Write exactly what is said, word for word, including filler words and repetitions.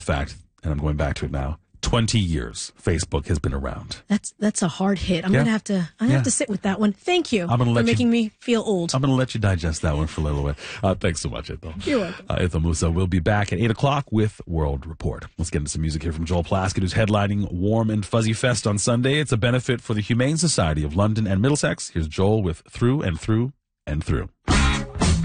fact, and I'm going back to it now, twenty years Facebook has been around. That's that's a hard hit. I'm Yeah. gonna have to. I'm gonna Yeah. have to sit with that one. Thank you I'm gonna let for you- making me feel old. I'm going to let you digest that one for a little bit. Uh, thanks so much, Ithel. You're welcome. Uh, Ithel Musa will be back at eight o'clock with World Report. Let's get into some music here from Joel Plaskett, who's headlining Warm and Fuzzy Fest on Sunday. It's a benefit for the Humane Society of London and Middlesex. Here's Joel with Through and Through and Through.